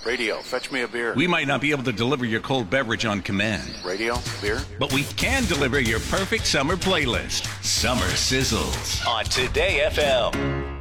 Radio, fetch me a beer. We might not be able to deliver your cold beverage on command. Radio, beer. But we can deliver your perfect summer playlist. Summer Sizzles. On Today FM.